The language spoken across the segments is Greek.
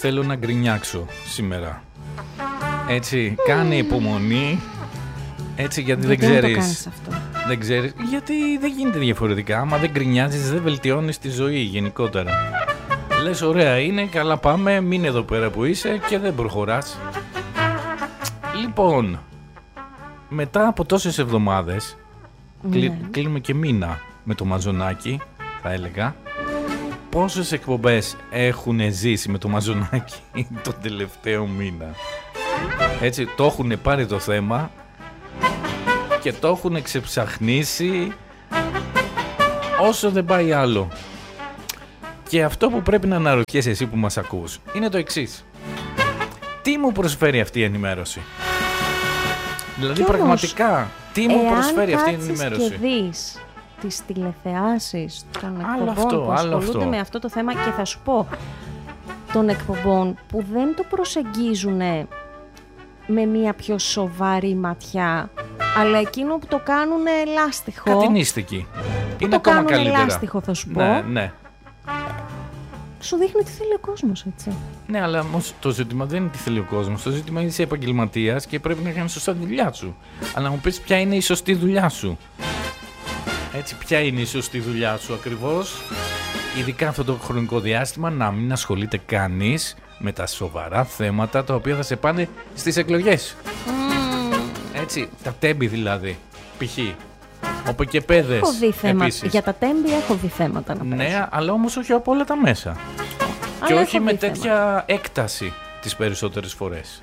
θέλω να γκρινιάξω σήμερα. Έτσι, κάνε υπομονή. Έτσι, γιατί δεν ξέρεις. Δεν ξέρεις. Γιατί δεν γίνεται διαφορετικά. Άμα δεν γκρινιάζεις, δεν βελτιώνεις τη ζωή γενικότερα. Λες, ωραία είναι, καλά πάμε, μείνε εδώ πέρα που είσαι και δεν προχωράς. Λοιπόν, μετά από τόσες εβδομάδες, κλείνουμε και μήνα με το Μαζονάκι, θα έλεγα. Πόσες εκπομπές έχουν ζήσει με το Μαζονάκι τον τελευταίο μήνα? Έτσι, το έχουν πάρει το θέμα και το έχουν ξεψαχνίσει όσο δεν πάει άλλο. Και αυτό που πρέπει να αναρωτιέσαι εσύ που μας ακούς είναι το εξής. Τι μου προσφέρει αυτή η ενημέρωση? Δηλαδή όμως, πραγματικά, τι μου προσφέρει αυτή η ενημέρωση? Και δεις τις τηλεθεάσεις των εκπομπών που ασχολούνται με αυτό το θέμα, και θα σου πω, των εκπομπών που δεν το προσεγγίζουν με μια πιο σοβαρή ματιά, αλλά εκείνο που το κάνουν λάστιχο. Κατηνίστικη. Είναι ακόμα καλύτερα. Το κάνουν λάστιχο, θα σου πω. Ναι. Σου δείχνει τι θέλει ο κόσμος, έτσι. Ναι, αλλά όμως το ζήτημα δεν είναι τι θέλει ο κόσμος. Το ζήτημα είναι είσαι επαγγελματίας και πρέπει να κάνεις σωστά τη δουλειά σου. Αλλά μου πεις ποια είναι η σωστή δουλειά σου. Έτσι, ποια είναι η σωστή δουλειά σου ακριβώς? Ειδικά αυτό το χρονικό διάστημα, να μην ασχολείται κανείς με τα σοβαρά θέματα τα οποία θα σε πάνε στις εκλογές. Έτσι, τα τέμπη δηλαδή, π.χ. Όπου και παιδες. Έχω δει θέματα. Για τα τέμπη έχω δει θέματα να πέρασω. Ναι, αλλά όμως όχι από όλα τα μέσα. Και όχι με τέτοια έκταση τις περισσότερες φορές.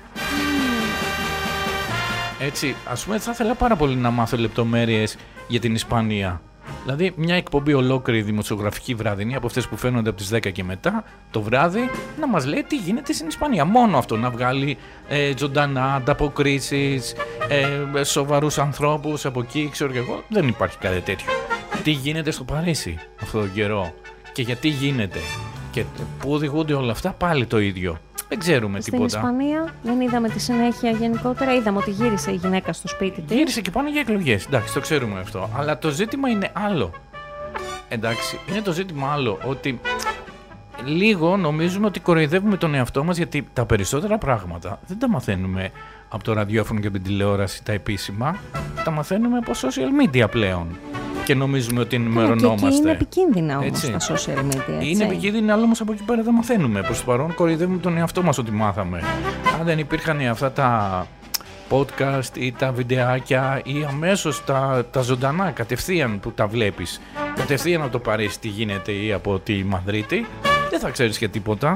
Έτσι, ας πούμε, θα ήθελα πάρα πολύ να μάθω λεπτομέρειες για την Ισπανία. Δηλαδή, μια εκπομπή ολόκληρη δημοσιογραφική βραδινή, από αυτές που φαίνονται από τις 10 και μετά το βράδυ, να μας λέει τι γίνεται στην Ισπανία. Μόνο αυτό, να βγάλει ζωντανά ανταποκρίσεις, σοβαρούς ανθρώπους από εκεί, ξέρω και εγώ. Δεν υπάρχει κάτι τέτοιο. Τι γίνεται στο Παρίσι αυτόν τον καιρό και γιατί γίνεται και πού οδηγούνται όλα αυτά, πάλι το ίδιο. Δεν ξέρουμε τίποτα. Στην Ισπανία δεν είδαμε τη συνέχεια γενικότερα. Είδαμε ότι γύρισε η γυναίκα στο σπίτι της. Γύρισε και πάνε για εκλογές. Εντάξει, το ξέρουμε αυτό. Αλλά το ζήτημα είναι άλλο. Εντάξει, είναι το ζήτημα άλλο. Ότι λίγο νομίζουμε ότι κοροϊδεύουμε τον εαυτό μας, γιατί τα περισσότερα πράγματα δεν τα μαθαίνουμε από το ραδιόφωνο και από την τηλεόραση, τα επίσημα. Τα μαθαίνουμε από social media πλέον. Και νομίζουμε ότι ενημερωνόμαστε. Και είναι επικίνδυνα όμως τα social media. Έτσι. Είναι επικίνδυνα, αλλά όμως από εκεί πέρα δεν μαθαίνουμε. Προς το παρόν κοροϊδεύουμε τον εαυτό μας ότι μάθαμε. Αν δεν υπήρχαν αυτά τα podcast ή τα βιντεάκια ή αμέσως τα ζωντανά κατευθείαν που τα βλέπεις, κατευθείαν από το Παρίσι τι γίνεται ή από τη Μαδρίτη, δεν θα ξέρεις και τίποτα.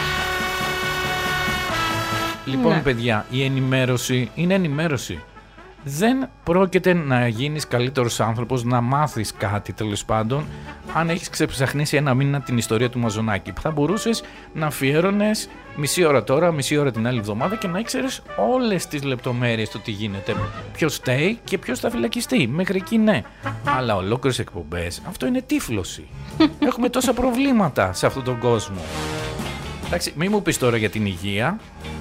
Λοιπόν, παιδιά, η ενημέρωση είναι ενημέρωση. Δεν πρόκειται να γίνεις καλύτερος άνθρωπος, να μάθεις κάτι τέλος πάντων, αν έχεις ξεψαχνίσει ένα μήνα την ιστορία του Μαζονάκι. Θα μπορούσες να αφιέρωνες μισή ώρα τώρα, μισή ώρα την άλλη εβδομάδα και να ήξερες όλες τις λεπτομέρειες του τι γίνεται. Ποιος φταίει και ποιος θα φυλακιστεί. Μέχρι εκεί ναι. Αλλά ολόκληρες εκπομπές, αυτό είναι τύφλωση. Έχουμε τόσα προβλήματα σε αυτόν τον κόσμο. Εντάξει, μη μου πεις τώρα για την υγεία.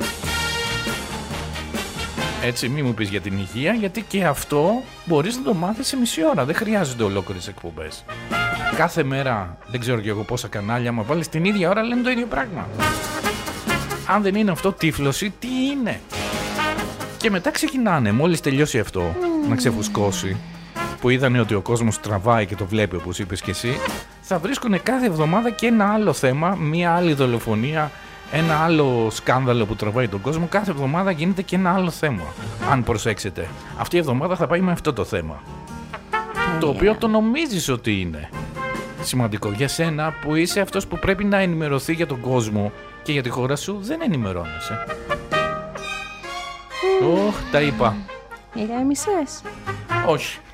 Έτσι, μη μου πεις για την υγεία, γιατί και αυτό μπορείς να το μάθεις σε μισή ώρα. Δεν χρειάζονται ολόκληρες εκπομπές. Κάθε μέρα, δεν ξέρω και εγώ πόσα κανάλια, μα βάλεις την ίδια ώρα, λένε το ίδιο πράγμα. Αν δεν είναι αυτό τύφλωση, τι είναι? Και μετά ξεκινάνε, μόλις τελειώσει αυτό, να ξεφουσκώσει, που είδανε ότι ο κόσμος τραβάει και το βλέπει όπως είπες και εσύ, θα βρίσκουν κάθε εβδομάδα και ένα άλλο θέμα, μία άλλη δολοφονία, ένα άλλο σκάνδαλο που τραβάει τον κόσμο. Κάθε εβδομάδα γίνεται και ένα άλλο θέμα. Αν προσέξετε, αυτή η εβδομάδα θα πάει με αυτό το θέμα. Το οποίο το νομίζεις ότι είναι σημαντικό για σένα, που είσαι αυτός που πρέπει να ενημερωθεί για τον κόσμο και για τη χώρα σου. Δεν ενημερώνεσαι. Τα είπα. Ηρέμησες? Όχι.